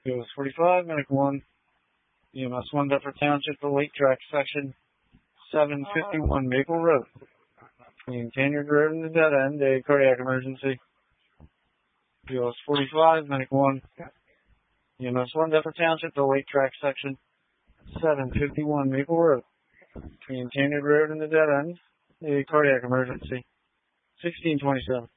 BOS 45, Medic 1, EMS 1, Deptford Township, the Lake Track section, 751 Maple Road. Between Tanyard Road and the dead end, a cardiac emergency. BOS 45, Medic 1, EMS 1, Deptford Township, the Lake Track section, 751 Maple Road. Between Tanyard Road and the dead end, a cardiac emergency. 1627.